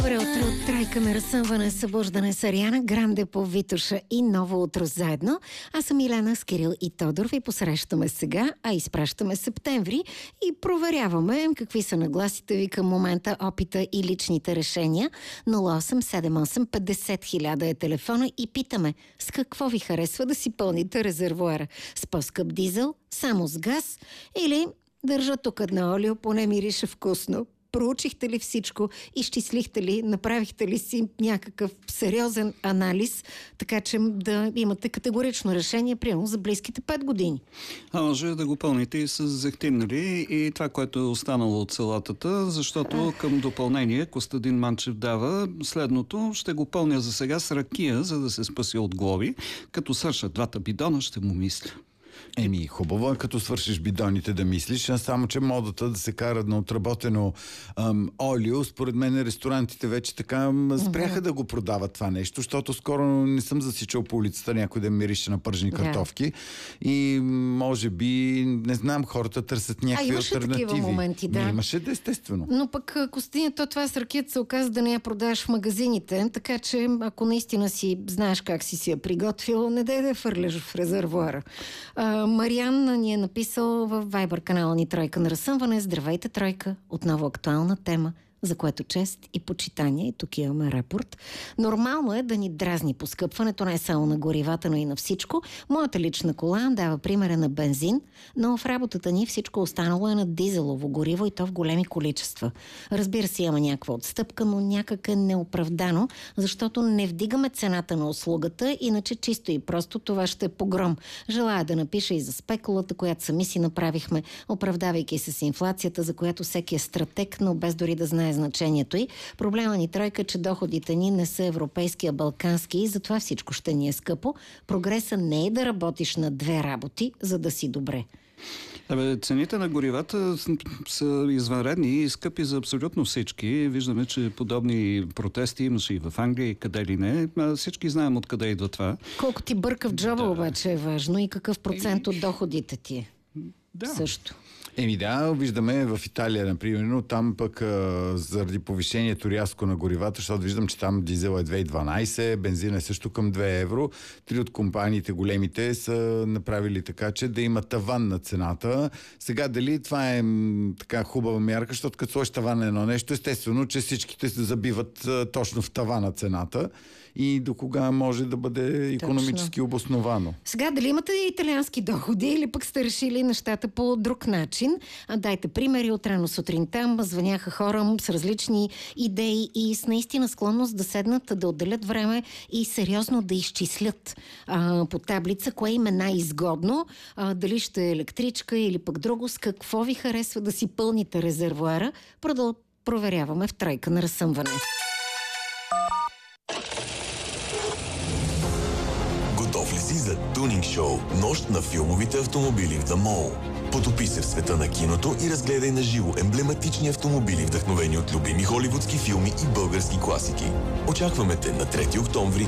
Добро утро от Тройка на разсъмване, събуждане с Ариана, Гранде по Витуша и Ново утро заедно. Аз съм Илена с Кирил и Тодор. Ви посрещаме сега, а изпращаме септември и проверяваме какви са нагласите ви към момента, опита и личните решения. 0878 50 000 е телефона и питаме с какво ви харесва да си пълните резервуара. С по-скъп дизел, само с газ или държа тук една олио, поне мирише вкусно. Проучихте ли всичко, изчислихте ли, направихте ли си някакъв сериозен анализ, така че да имате категорично решение, примерно за близките 5 години? А може да го пълните и с зехтин, нали? И това, което е останало от салатата, защото към допълнение Костадин Манчев дава следното: ще го пълня за сега с ракия, за да се спаси от глоби. Като свърша двата бидона, ще му мисля. Хубаво е като свършиш бидоните да мислиш, само че модата да се карат на отработено олио, според мен ресторантите вече така спряха да го продават това нещо, защото скоро не съм засичал по улицата някой да мирише на пържени картофки и може би, не знам, хората търсят някакви алтернативи. Такива моменти, да. Имаше да, естествено. Но пък, Костадин, това с ракията се оказа да не я продаваш в магазините, така че ако наистина си знаеш как си я приготвил, не дай да я фърляш в резервуара. Мариан ни е написал в Viber канала ни Тройка на разсъмване: здравейте, Тройка, отново актуална тема, за което чест и почитание. И тук имаме рапорт. Нормално е да ни дразни поскъпването не само на горивата, но и на всичко. Моята лична кола дава примера на бензин, но в работата ни всичко останало е на дизелово гориво и то в големи количества. Разбира се, има някаква отстъпка, но някак е неоправдано, защото не вдигаме цената на услугата, иначе чисто и просто това ще е погром. Желая да напиша и за спекулата, която сами си направихме, оправдавайки се с инфлацията, за която всеки е стратег, но без дори да знае значението й. Проблема ни, Тройка, че доходите ни не са европейски, а балкански и затова всичко ще ни е скъпо. Прогреса не е да работиш на две работи, за да си добре. Цените на горивата са извънредни и скъпи за абсолютно всички. Виждаме, че подобни протести имаше и в Англия, и къде ли не. Всички знаем откъде идва това. Колко ти бърка в джоба обаче е важно и какъв процент от доходите ти е. Да. Също. Виждаме в Италия, например, там пък заради повишението рязко на горивата, защото виждам, че там дизел е 2,12, бензин е също към 2 евро. 3 от компаниите големите са направили така, че да има таван на цената. Сега дали това е така хубава мярка, защото като сложиш таван на едно нещо, естествено, че всичките се забиват точно в тавана цената и до кога може да бъде икономически обосновано. Сега, дали имате италиански доходи или пък сте решили нещата по друг начин? Дайте примери. От рано сутринта звъняха хора с различни идеи и с наистина склонност да седнат, да отделят време и сериозно да изчислят по таблица кое им е най-изгодно, дали ще е електричка или пък друго, с какво ви харесва да си пълните резервуара. Проверяваме в Тройка на разсъмване. Готов ли си за тунинг шоу Нощ на филмовите автомобили в The Mall? Потопи се в света на киното и разгледай на живо емблематични автомобили, вдъхновени от любими холивудски филми и български класики. Очакваме те на 3 октомври